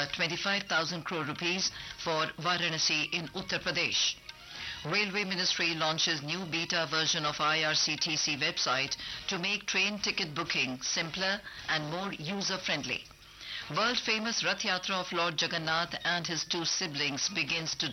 25,000 crore rupees for Varanasi in Uttar Pradesh. Railway Ministry launches new beta version of IRCTC website to make train ticket booking simpler and more user-friendly. World-famous Rath Yatra of Lord Jagannath and his two siblings begins today.